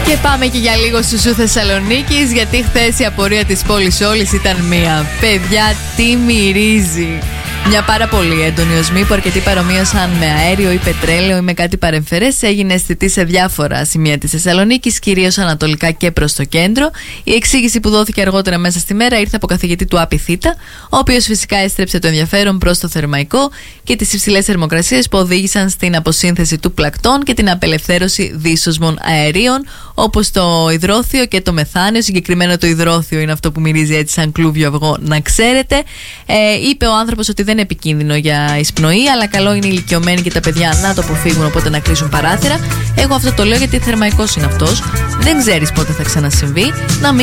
Και πάμε και για λίγο στους Σου Θεσσαλονίκης, γιατί χθες η απορία της πόλης όλης ήταν μία. Παιδιά, τι μυρίζει! Μια πάρα πολύ έντονη οσμή που αρκετοί παρομοίωσαν με αέριο ή πετρέλαιο ή με κάτι παρεμφερές έγινε αισθητή σε διάφορα σημεία της Θεσσαλονίκης, κυρίως ανατολικά και προς το κέντρο. Η εξήγηση που δόθηκε αργότερα μέσα στη μέρα ήρθε από καθηγητή του ΑΠΙΘ, ο οποίος φυσικά έστρεψε το ενδιαφέρον προς το θερμαϊκό και τις υψηλές θερμοκρασίες που οδήγησαν στην αποσύνθεση του πλακτών και την απελευθέρωση δύσοσμων αερίων, όπως το υδρόθιο και το μεθάνιο. Συγκεκριμένα το υδρόθιο είναι αυτό που μυρίζει έτσι σαν κλούβιο αυγό, να ξέρετε. Είπε ο άνθρωπος ότι δεν είναι επικίνδυνο για εισπνοή, αλλά καλό είναι οι ηλικιωμένοι και τα παιδιά να το αποφύγουν, οπότε να κλείσουν παράθυρα. Εγώ αυτό το λέω γιατί θερμαϊκός είναι αυτός. Δεν ξέρεις πότε θα ξανασυμβεί. Να